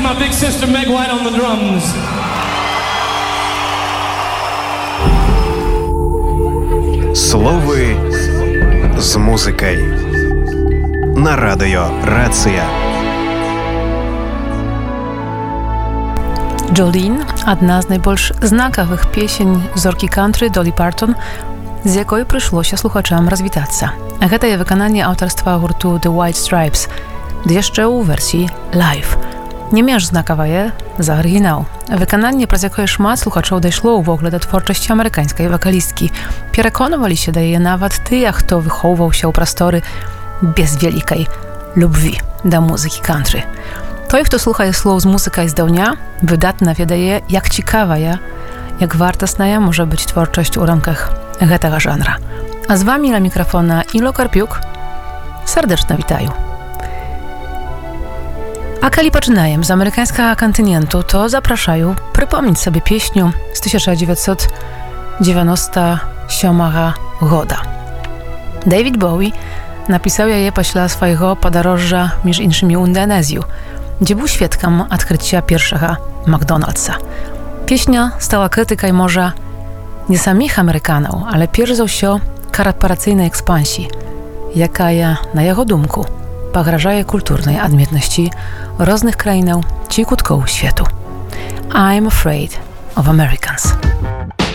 my big sister Meg White on the drums. Слови з музикай на радіо Рація. Jolene, одна з найбільш знакових пісень зоркі country Dolly Parton, з якою прийшлося слухачам розвітатися. Гэта є виконання авторства гурту The White Stripes, ды яшчэ ў версіі live. Не менш знакавае за арыгінал. Выкананне, праз якое шмат слухачоў дайшло ўвогуле да творчасці амерыканскай вакалісткі. Пераконваліся да яе нават тыя, хто выхоўваўся ў прасторы без вялікай любві да музыкі кантры. Той, хто слухае слоў з музыкай здаўня, выдатна ведае, як цікавая, як вартасная можа быць творчасць у рамках гэтага жанра. А з вамі ля мікрафона Іло Карпюк. Сардэчна вітаю. A kali poczynajem z amerykańskiego kontynentu, to zapraszаю przypomnieć sobie pieśnię z 1997 года. David Bowie napisał je после swojego podróży między innymi w Indonezję, gdzie był świadkiem odkrycia pierwszego McDonald'sa. Pieśnia stała krytyką może nie samych Amerykanów, ale pierwszy za wszystko korporacyjnej ekspansji, jaka na jego dumku pograżaje kulturnej odmienności różnych krainów czy kutków światu. I'm afraid of America.